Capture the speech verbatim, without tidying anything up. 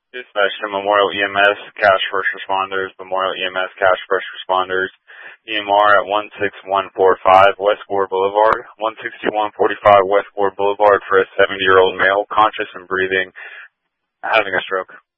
Dispatch to Memorial E M S, Cash First Responders, Memorial E M S, Cash First Responders, E M R at one six one four five West Gore Boulevard, one sixty-one forty-five West Gore Boulevard for a seventy-year-old male, conscious and breathing, having a stroke.